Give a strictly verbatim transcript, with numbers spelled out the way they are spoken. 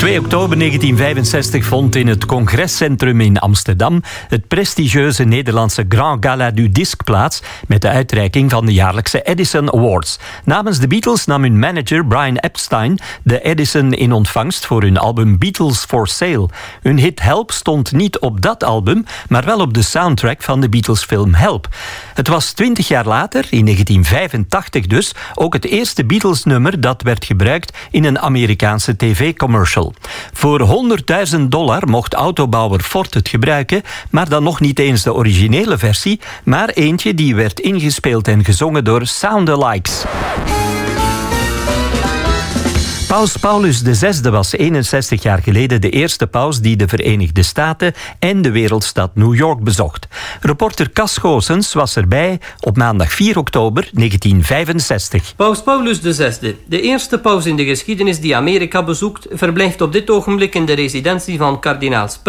twee oktober negentien vijfenzestig vond in het Congrescentrum in Amsterdam het prestigieuze Nederlandse Grand Gala du Disque plaats met de uitreiking van de jaarlijkse Edison Awards. Namens de Beatles nam hun manager Brian Epstein de Edison in ontvangst voor hun album Beatles for Sale. Hun hit Help stond niet op dat album, maar wel op de soundtrack van de Beatles-film Help. Het was twintig jaar later, in negentien vijfentachtig dus, ook het eerste Beatles-nummer dat werd gebruikt in een Amerikaanse tv-commercial. Voor honderdduizend dollar mocht autobouwer Ford het gebruiken, maar dan nog niet eens de originele versie, maar eentje die werd ingespeeld en gezongen door soundalikes. Paus Paulus de zesde was eenenzestig jaar geleden de eerste paus die de Verenigde Staten en de wereldstad New York bezocht. Reporter Cas Goossens was erbij op maandag vier oktober negentien vijfenzestig. Paus Paulus de zesde, de eerste paus in de geschiedenis die Amerika bezoekt, verblijft op dit ogenblik in de residentie van kardinaal Spell